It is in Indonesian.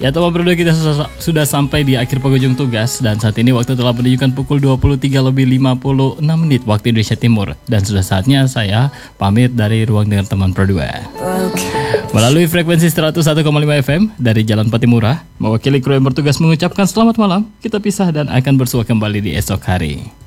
Ya teman berdua, kita sudah sampai di akhir penghujung tugas. Dan saat ini waktu telah menunjukkan pukul 23:56 waktu Indonesia Timur. Dan sudah saatnya saya pamit dari ruang dengan teman berdua. Melalui frekuensi 101,5 FM dari Jalan Patimura, mewakili kru yang bertugas mengucapkan selamat malam. Kita pisah dan akan bersua kembali di esok hari.